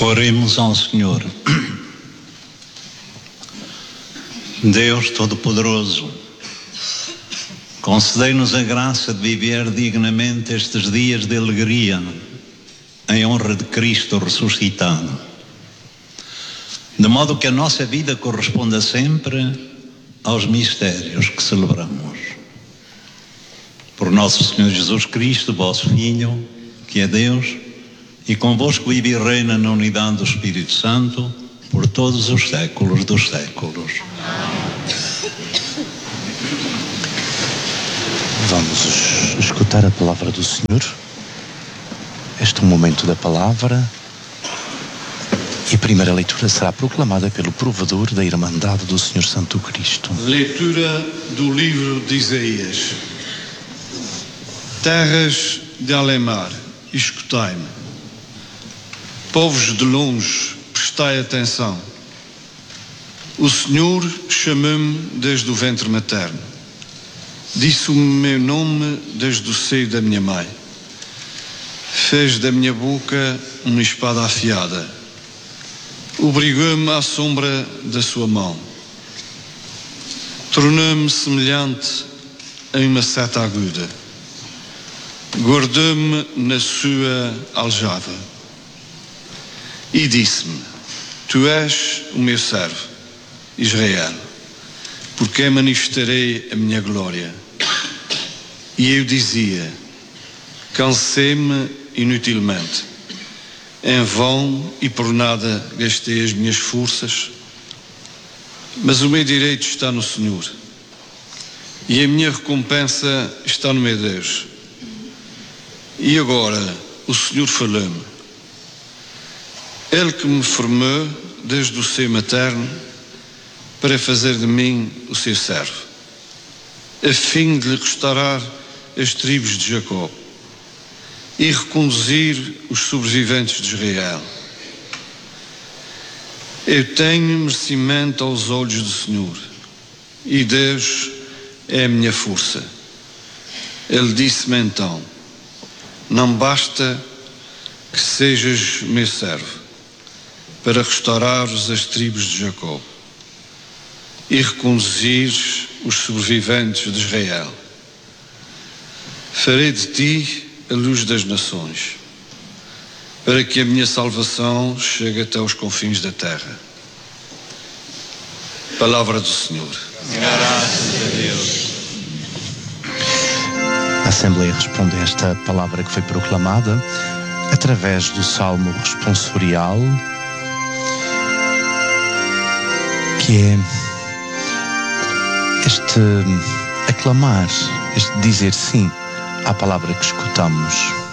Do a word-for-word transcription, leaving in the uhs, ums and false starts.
Oremos ao Senhor. Deus Todo-Poderoso, concedei-nos a graça de viver dignamente estes dias de alegria em honra de Cristo ressuscitado, de modo que a nossa vida corresponda sempre aos mistérios que celebramos. Por nosso Senhor Jesus Cristo, vosso Filho, que é Deus, e convosco vive e reina na unidade do Espírito Santo, por todos os séculos dos séculos. Vamos escutar a palavra do Senhor. Este é o momento da palavra. E a primeira leitura será proclamada pelo provedor da Irmandade do Senhor Santo Cristo. Leitura do livro de Isaías. Terras de Alemar, escutai-me. Povos de longe, prestai atenção. O Senhor chamou-me desde o ventre materno. Disse o meu nome desde o seio da minha mãe. Fez da minha boca uma espada afiada. Obrigou-me à sombra da sua mão. Tornou-me semelhante a uma seta aguda. Guardou-me na sua aljava. E disse-me: Tu és o meu servo, Israel, porque manifestarei a minha glória. E eu dizia: Cansei-me inutilmente, em vão e por nada gastei as minhas forças, mas o meu direito está no Senhor, e a minha recompensa está no meu Deus. E agora o Senhor falou-me. Ele que me formou desde o seio materno para fazer de mim o seu servo, a fim de lhe restaurar as tribos de Jacó e reconduzir os sobreviventes de Israel. Eu tenho merecimento aos olhos do Senhor, e Deus é a minha força. Ele disse-me então: Não basta que sejas meu servo para restaurares as tribos de Jacó e reconduzires os sobreviventes de Israel. Farei de ti a luz das nações, para que a minha salvação chegue até os confins da terra. Palavra do Senhor. Graças a Deus. A Assembleia responde a esta palavra que foi proclamada através do Salmo responsorial, que é este aclamar, este dizer sim à palavra que escutamos.